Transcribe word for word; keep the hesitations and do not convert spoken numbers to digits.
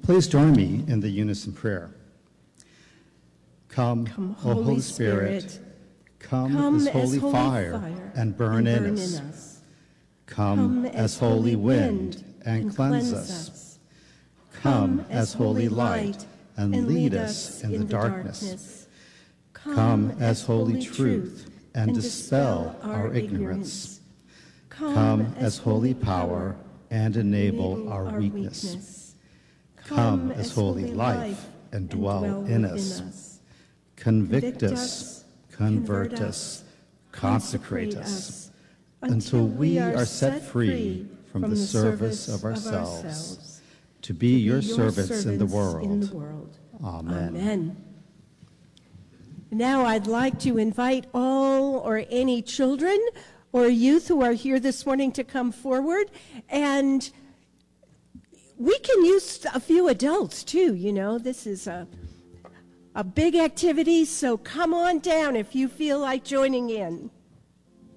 Please join me in the unison prayer. Come, Come, O Holy, Holy Spirit, Spirit. come, Come as as holy, holy fire, fire and burn, and in, burn us. in us. Come, as holy wind, and cleanse us. Come, as holy light, and lead us in the darkness. Come, as holy truth, and dispel our ignorance. Come, as holy power, and enable our weakness. Come, as holy life, and dwell in us. Convict us, convert us, consecrate us, until we are set free from the service of ourselves, to be your servants in the world. Amen. Amen. Now I'd like to invite all or any children or youth who are here this morning to come forward, and we can use a few adults too. You know, this is a a big activity, so come on down if you feel like joining in.